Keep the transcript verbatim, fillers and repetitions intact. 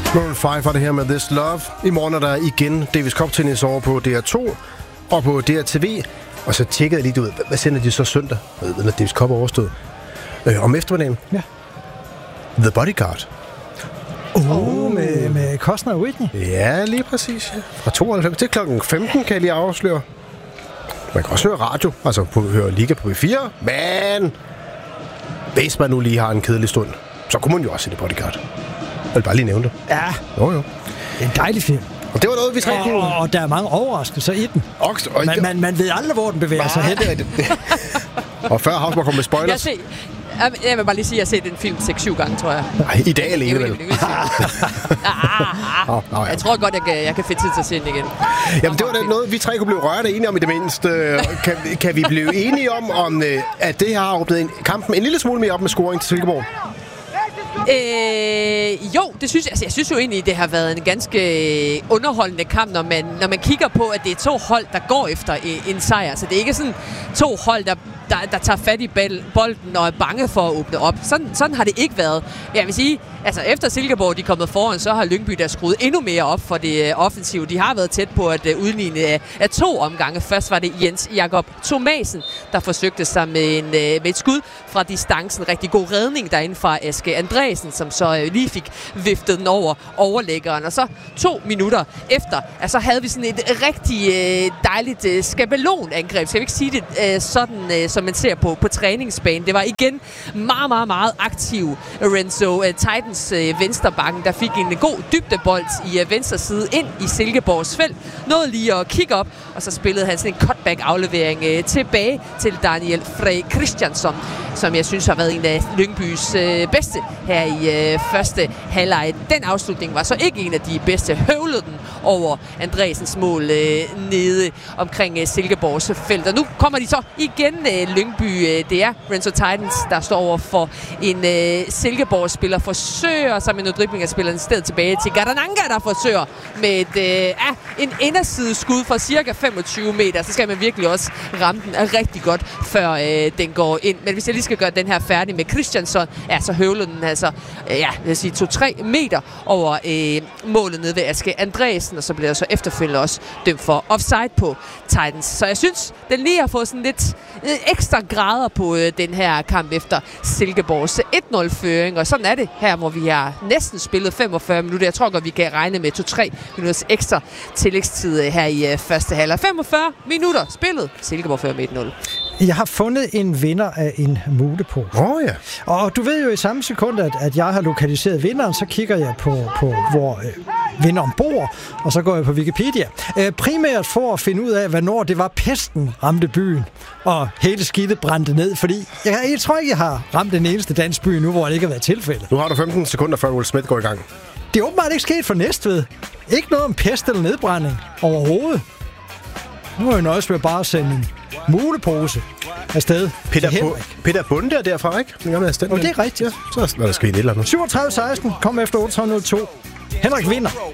Maroon fem var det her med This Love. I morgen er der igen Davis Cup Tennis over på D R to og på D R T V. Og så tjekkede jeg lige ud, hvad sender de så søndag, når Davis Cup er overstået? Øh, om eftermiddagen? Ja. The Bodyguard. Åh, oh, med, med Costner og Whitney. Ja, lige præcis. Ja. Fra tooghalvfems til klokken femten kan jeg lige afsløre. Man kan også høre radio, altså på, høre Liga på B fire. Men hvis man nu lige har en kedelig stund, så kunne man jo også se The Bodyguard. Jeg vil bare lige nævne det. Ja. Jo, jo. Det er en dejlig film. Og det var noget, vi tre kunne... Og, og der er mange overraskelser i den. Og, og man, man, man ved aldrig, hvor den bevæger sig hen. Og før Hausmann kom med spoilers. Jeg, se, jeg vil bare lige sige, at jeg har set den film seks syv gange, tror jeg. Nej, i dag alene, vel? Jeg tror godt, jeg kan, jeg kan få tid til at se den igen. Jamen, det var da noget, vi tre kunne blive rørende enige om i det mindste. Kan, kan vi blive enige om, om, at det her har åbnet en, kampen en lille smule mere op med scoring til Silkeborg? Øh, jo, det synes jeg. Altså, jeg synes jo egentlig, det har været en ganske underholdende kamp, når man, når man kigger på, at det er to hold, der går efter en sejr. Så det er ikke sådan to hold, der, der, der tager fat i bolden og er bange for at åbne op. Sådan, sådan har det ikke været. Jeg vil sige, altså efter Silkeborg de er kommet foran, så har Lyngby der skruet endnu mere op for det offensive. De har været tæt på at uh, udligne af, af to omgange. Først var det Jens Jakob Thomasen, der forsøgte sig med, en, uh, med et skud fra distancen. Rigtig god redning derinde fra Aske Andresen, som så uh, lige fik viftet den over overlæggeren. Og så to minutter efter, altså havde vi sådan et rigtig uh, dejligt uh, skabelonangreb. Skal vi ikke sige det uh, sådan, uh, som man ser på, på træningsbanen. Det var igen meget, meget, meget aktiv Renzo uh, Titans uh, venstrebakken, der fik en god dybdebold i uh, venstre side ind i Silkeborgs felt. Nåede lige at kigge op, og så spillede han sådan en cutback-aflevering uh, tilbage til Daniel Frey Christiansson, som jeg synes har været en af Lyngbys uh, bedste her i uh, første halvleg. Den afslutning var så ikke en af de bedste. Høvlede den over Andresens mål uh, nede omkring uh, Silkeborgs felt. Og nu kommer de så igen uh, Lyngby. Uh, det er Renzo Titans, der står over for en uh, Silkeborg-spiller. Forsøger sig med noget dribling af spilleren i stedet tilbage til Gardananga, der forsøger med et, uh, ja, en indersideskud fra cirka femogtyve meter. Så skal man virkelig også ramme den rigtig godt, før uh, den går ind. Men hvis jeg lige skal gøre den her færdig med Christiansson, ja, så høvlede den altså, uh, ja, jeg vil sige to til tre meter over uh, målet nede ved Aske Andresen, og så bliver der så efterfølgende også dømt for offside på Titans. Så jeg synes, den lige har fået sådan lidt uh, ekstra grader på uh, den her kamp efter Silkeborgs et nul-føring, og sådan er det her, hvor vi har næsten spillet femogfyrre minutter. Jeg tror godt, vi kan regne med to til tre minutters ekstra tillægstid her i uh, første halvleg. femogfyrre minutter spillet. Silkeborg fører med et nul. Jeg har fundet en vinder af en mulepose. Åh oh, ja. Og du ved jo i samme sekund, at, at jeg har lokaliseret vinderen, så kigger jeg på, på hvor øh, vinderen bor, og så går jeg på Wikipedia. Øh, primært for at finde ud af, hvornår det var pesten ramte byen, og hele skidtet brændte ned, fordi jeg, jeg tror ikke, jeg har ramt den eneste dansk by nu, hvor det ikke har været tilfældet. Nu har du femten sekunder, før Will Smith går i gang. Det er åbenbart ikke sket for Næstved. Ikke noget om pest eller nedbrænding overhovedet. Nu er jeg nøjes med bare at sende en mulepose afsted. Peter, Bu- Peter Bunde er derfra, ikke? Den gamle assistent. Og det er rigtigt. Ja, så er der sket et eller andet. syvogtredive seksten kom efter otteogtredive nul to. Henrik vinder.